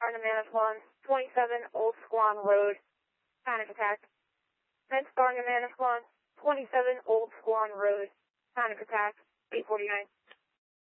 Manasquan, 27 Old Squan Road, panic attack. Fence Manasquan, 27 Old Squan Road, panic attack, 849.